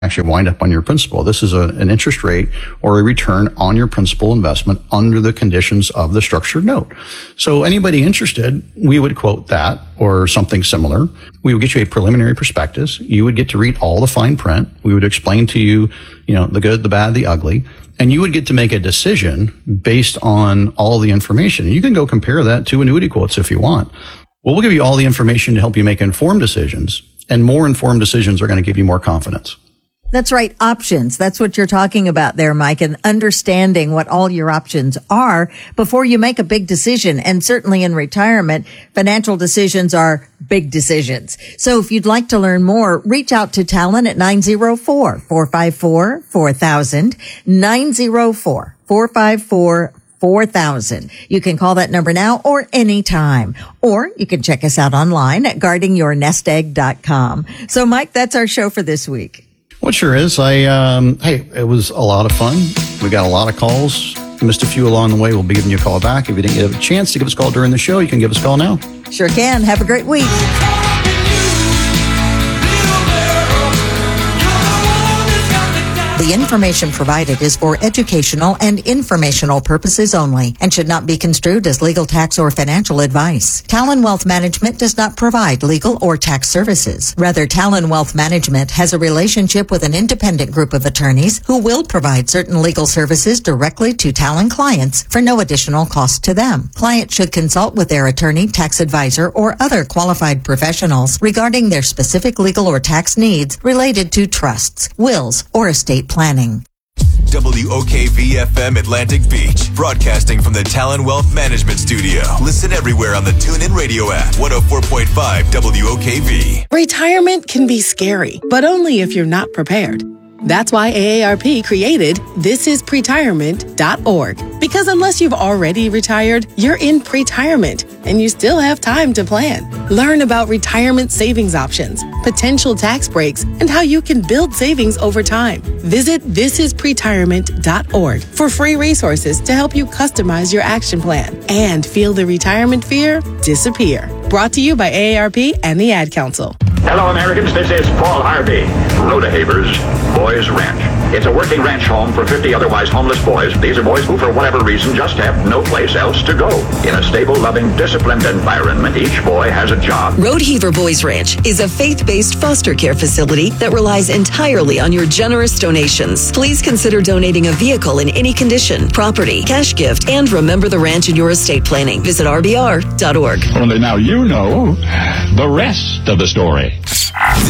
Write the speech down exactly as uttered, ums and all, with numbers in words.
actually wind up on your principal. This is a, an interest rate or a return on your principal investment under the conditions of the structured note. So anybody interested, we would quote that or something similar. We would get you a preliminary prospectus. You would get to read all the fine print. We would explain to you, you know, the good, the bad, the ugly. And you would get to make a decision based on all the information. You can go compare that to annuity quotes if you want. Well, we'll give you all the information to help you make informed decisions, and more informed decisions are going to give you more confidence. That's right. Options. That's what you're talking about there, Mike, and understanding what all your options are before you make a big decision. And certainly in retirement, financial decisions are big decisions. So if you'd like to learn more, reach out to Talon at nine oh four, four five four, four thousand, nine oh four, four five four, four thousand. You can call that number now or anytime. Or you can check us out online at guarding your nest egg dot com. So, Mike, that's our show for this week. Well, it sure is. I, um, hey, it was a lot of fun. We got a lot of calls. Missed a few along the way. We'll be giving you a call back. If you didn't get a chance to give us a call during the show, you can give us a call now. Sure can. Have a great week. The information provided is for educational and informational purposes only and should not be construed as legal, tax, or financial advice. Talon Wealth Management does not provide legal or tax services. Rather, Talon Wealth Management has a relationship with an independent group of attorneys who will provide certain legal services directly to Talon clients for no additional cost to them. Clients should consult with their attorney, tax advisor, or other qualified professionals regarding their specific legal or tax needs related to trusts, wills, or estate planning. W O K V F M Atlantic Beach, broadcasting from the Talon Wealth Management Studio. Listen everywhere on the TuneIn Radio app. one oh four point five W O K V. Retirement can be scary, but only if you're not prepared. That's why A A R P created this is pretirement dot org. Because unless you've already retired, you're in pretirement and you still have time to plan. Learn about retirement savings options, potential tax breaks, and how you can build savings over time. Visit this is pretirement dot org for free resources to help you customize your action plan and feel the retirement fear disappear. Brought to you by A A R P and the Ad Council. Hello, Americans. This is Paul Harvey. Rodehaver's Boys Ranch. It's a working ranch home for fifty otherwise homeless boys. These are boys who, for whatever reason, just have no place else to go. In a stable, loving, disciplined environment, each boy has a job. Rodeheaver Boys Ranch is a faith-based foster care facility that relies entirely on your generous donations. Please consider donating a vehicle in any condition, property, cash gift, and remember the ranch in your estate planning. Visit R B R dot org. Only now you know the rest of the story.